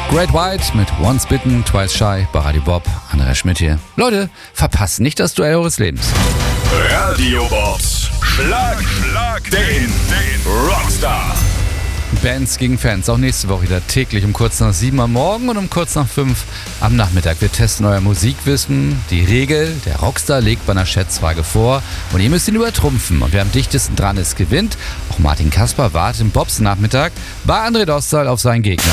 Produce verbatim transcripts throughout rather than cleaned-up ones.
Great White mit Once Bitten, Twice Shy bei Radio Bob. Andrea Schmidt hier. Leute, verpasst nicht das Duell eures Lebens. Radio Bob. Schlag, Schlag den, den Rockstar. Bands gegen Fans, auch nächste Woche wieder täglich um kurz nach sieben am Morgen und um kurz nach fünf am Nachmittag. Wir testen euer Musikwissen. Die Regel, der Rockstar legt bei einer Schätzfrage vor und ihr müsst ihn übertrumpfen. Und wer am dichtesten dran ist, gewinnt. Auch Martin Kasper wartet im Bobs Nachmittag bei André Dostal auf seinen Gegner.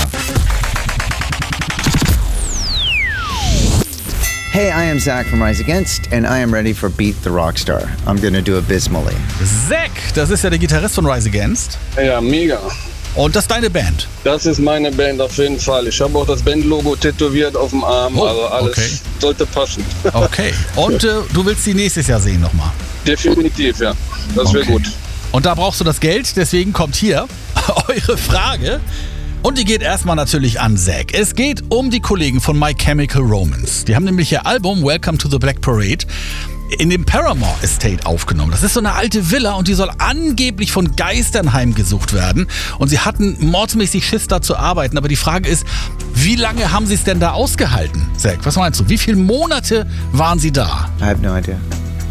Hey, I am Zach from Rise Against, and I am ready for Beat the Rockstar. I'm gonna do abysmally. Zack, das ist ja der Gitarrist von Rise Against. Ja, mega. Und das ist deine Band. Das ist meine Band auf jeden Fall. Ich habe auch das Bandlogo tätowiert auf dem Arm. Oh, also alles okay. sollte passen. Okay. Und äh, du willst sie nächstes Jahr sehen nochmal? Definitiv, ja. Das wäre Okay. gut. Und da brauchst du das Geld, deswegen kommt hier eure Frage. Und die geht erstmal natürlich an Zack. Es geht um die Kollegen von My Chemical Romance. Die haben nämlich ihr Album Welcome to the Black Parade in dem Paramore Estate aufgenommen. Das ist so eine alte Villa und die soll angeblich von Geistern heimgesucht werden. Und sie hatten mordsmäßig Schiss, da zu arbeiten. Aber die Frage ist, wie lange haben sie es denn da ausgehalten? Zack, was meinst du? Wie viele Monate waren sie da? I have no idea.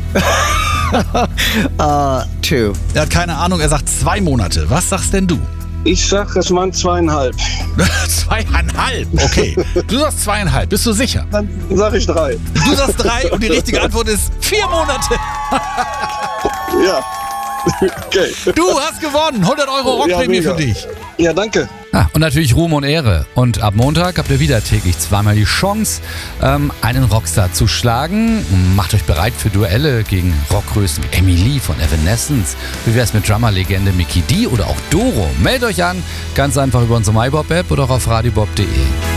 uh, two. Er hat keine Ahnung, er sagt zwei Monate. Was sagst denn du? Ich sag, es waren zweieinhalb. Zweieinhalb, okay. Du sagst zweieinhalb, bist du sicher? Dann sag ich drei. Du sagst drei und die richtige Antwort ist vier Monate. Ja. Okay. Du hast gewonnen. hundert Euro Rockprämie Ja, für mega. dich. Ja, danke. Ah, und natürlich Ruhm und Ehre. Und ab Montag habt ihr wieder täglich zweimal die Chance, ähm, einen Rockstar zu schlagen. Macht euch bereit für Duelle gegen Rockgrößen wie Emily von Evanescence. Wie wär's mit Drummerlegende Mickey D oder auch Doro? Meldet euch an, ganz einfach über unsere MyBob-App oder auch auf radiobob punkt de.